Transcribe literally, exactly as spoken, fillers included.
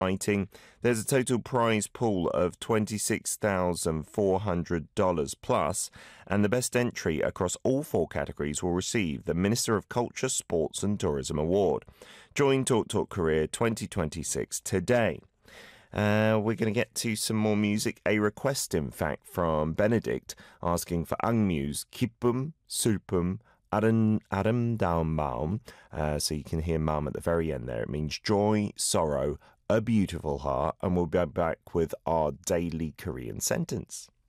writing. There's a total prize pool of twenty-six thousand four hundred dollars plus, and the best entry across all four categories will receive the Minister of Culture, Sports and Tourism Award. Join Talk Talk Korea twenty twenty-six today. Uh, we're going to get to some more music. A request, in fact, from Benedict asking for Angmu's 기쁨, 슬픔, 아름, 아름다운 마음. Uh, so you can hear maum at the very end there. It means joy, sorrow, a beautiful heart. And we'll be back with our daily Korean sentence.